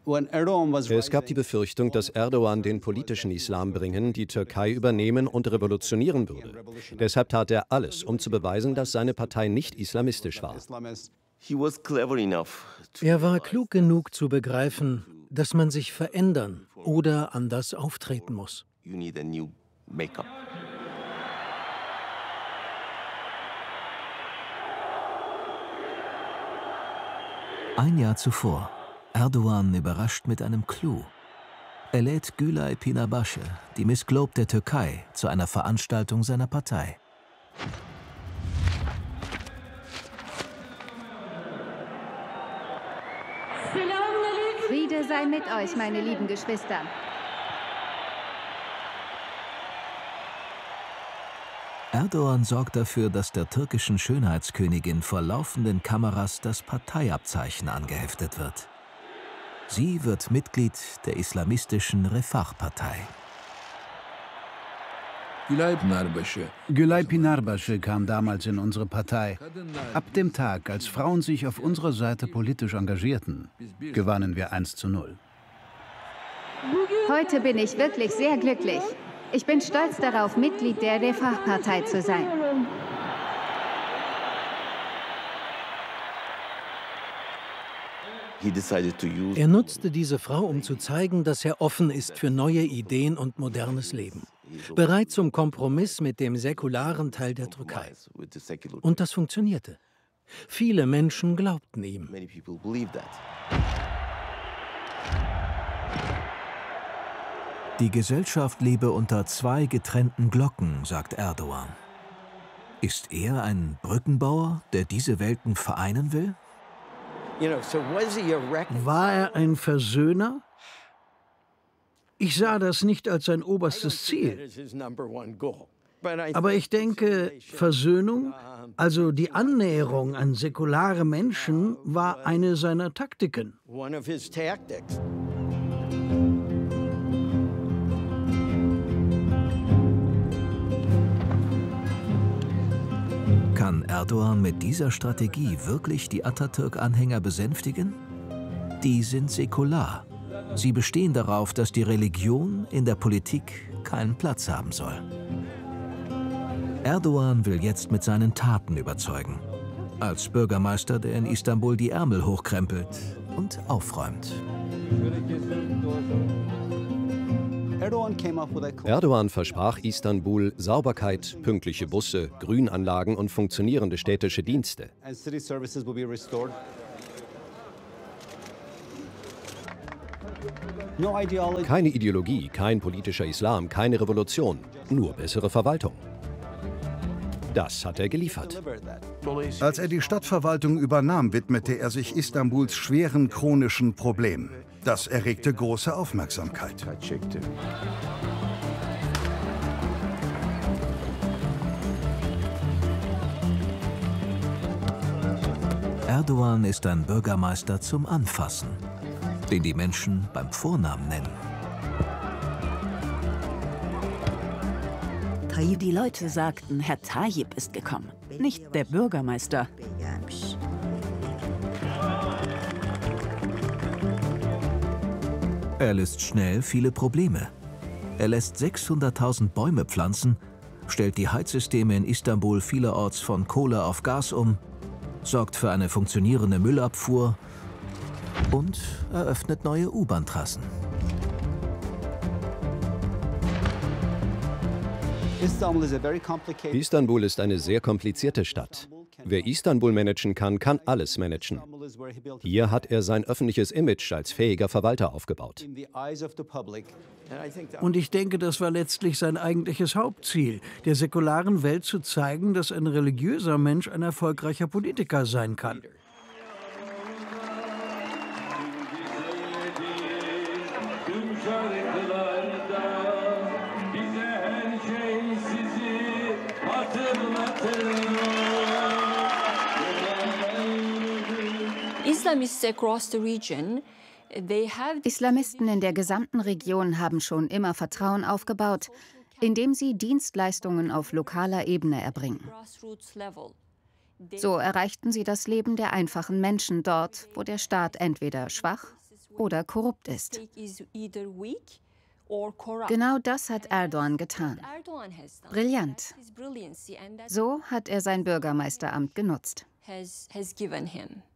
Es gab die Befürchtung, dass Erdogan den politischen Islam bringen, die Türkei übernehmen und revolutionieren würde. Deshalb tat er alles, um zu beweisen, dass seine Partei nicht islamistisch war. Er war klug genug zu begreifen, dass man sich verändern oder anders auftreten muss. Ein Jahr zuvor. Erdogan überrascht mit einem Clou. Er lädt Gülay Pınar-Başı, die Miss Globe der Türkei, zu einer Veranstaltung seiner Partei. Friede sei mit euch, meine lieben Geschwister. Erdogan sorgt dafür, dass der türkischen Schönheitskönigin vor laufenden Kameras das Parteiabzeichen angeheftet wird. Sie wird Mitglied der islamistischen Refah-Partei. Gülay Pınar-Başı kam damals in unsere Partei. Ab dem Tag, als Frauen sich auf unserer Seite politisch engagierten, gewannen wir 1:0. Heute bin ich wirklich sehr glücklich. Ich bin stolz darauf, Mitglied der Refah-Partei zu sein. Er nutzte diese Frau, um zu zeigen, dass er offen ist für neue Ideen und modernes Leben. Bereit zum Kompromiss mit dem säkularen Teil der Türkei. Und das funktionierte. Viele Menschen glaubten ihm. Die Gesellschaft lebe unter zwei getrennten Glocken, sagt Erdogan. Ist er ein Brückenbauer, der diese Welten vereinen will? War er ein Versöhner? Ich sah das nicht als sein oberstes Ziel. Aber ich denke, Versöhnung, also die Annäherung an säkulare Menschen, war eine seiner Taktiken. Kann Erdogan mit dieser Strategie wirklich die Atatürk-Anhänger besänftigen? Die sind säkular. Sie bestehen darauf, dass die Religion in der Politik keinen Platz haben soll. Erdogan will jetzt mit seinen Taten überzeugen. Als Bürgermeister, der in Istanbul die Ärmel hochkrempelt und aufräumt. Erdogan versprach Istanbul Sauberkeit, pünktliche Busse, Grünanlagen und funktionierende städtische Dienste. Keine Ideologie, kein politischer Islam, keine Revolution, nur bessere Verwaltung. Das hat er geliefert. Als er die Stadtverwaltung übernahm, widmete er sich Istanbuls schweren chronischen Problemen. Das erregte große Aufmerksamkeit. Erdogan ist ein Bürgermeister zum Anfassen, den die Menschen beim Vornamen nennen. Die Leute sagten, Herr Tayyip ist gekommen, nicht der Bürgermeister. Er löst schnell viele Probleme. Er lässt 600.000 Bäume pflanzen, stellt die Heizsysteme in Istanbul vielerorts von Kohle auf Gas um, sorgt für eine funktionierende Müllabfuhr und eröffnet neue U-Bahn-Trassen. Istanbul ist eine sehr komplizierte Stadt. Wer Istanbul managen kann, kann alles managen. Hier hat er sein öffentliches Image als fähiger Verwalter aufgebaut. Und ich denke, das war letztlich sein eigentliches Hauptziel, der säkularen Welt zu zeigen, dass ein religiöser Mensch ein erfolgreicher Politiker sein kann. Islamisten in der gesamten Region haben schon immer Vertrauen aufgebaut, indem sie Dienstleistungen auf lokaler Ebene erbringen. So erreichten sie das Leben der einfachen Menschen dort, wo der Staat entweder schwach oder korrupt ist. Genau das hat Erdoğan getan. Brillant. So hat er sein Bürgermeisteramt genutzt.